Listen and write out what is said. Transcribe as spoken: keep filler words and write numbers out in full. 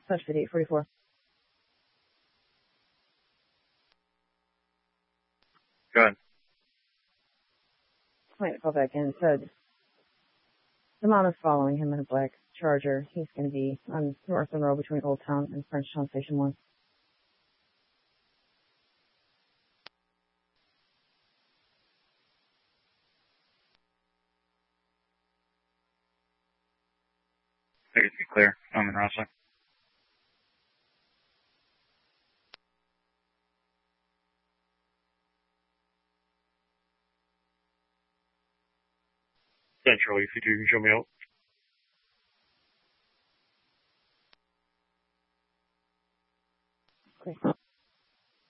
Touch fifty-eight forty-four. Go ahead. Client called back in, said the mom is following him in a black Charger. He's going to be on North Monroe between Old Town and Frenchtown Station one. I guess you're clear. I'm in Rosslyn. Central, if you do, show me out.